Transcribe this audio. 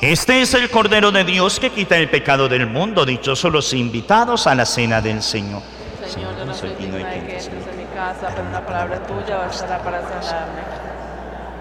Este es el Cordero de Dios que quita el pecado del mundo. Dichosos los invitados a la cena del Señor. Señor, yo no soy digno de que entres en mi casa, pero una palabra tuya bastará para sanarme.